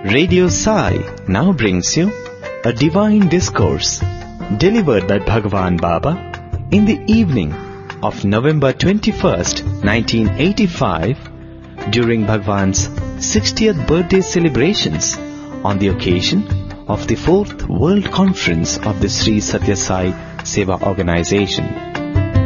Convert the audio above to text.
Radio Sai now brings you a divine discourse delivered by Bhagwan Baba in the evening of November 21st, 1985 during Bhagwan's 60th birthday celebrations on the occasion of the 4th World Conference of the Sri Satya Sai Seva Organization.